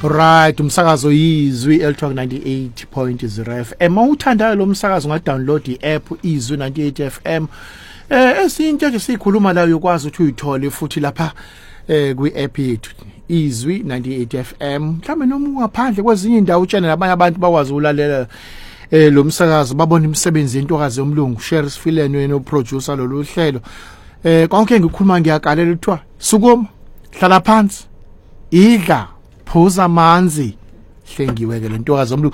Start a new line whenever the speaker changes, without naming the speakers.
Right, umsakazo Izwi Eltog 98.0 FM. Mawuthandayo lo msakazo unga-download i-app Izwi 98 FM. Esinto nje sikhuluma la ukwazi ukuthi uyithole futhi lapha kwi-app yethu Izwi 98 FM. Mhlambe noma ungaphandle kwezinye indawo utshene nabanye abantu bakwazi ukulalela lo msakazo babona imisebenzi yentokazi yomlungu share sifilene wena uproducer lolu hlelo. Konke ngikhuluma ngiyakalela kuthiwa sukuma hlala phansi idla phuza amanzi hlengiwe ke lentokazi zomlungu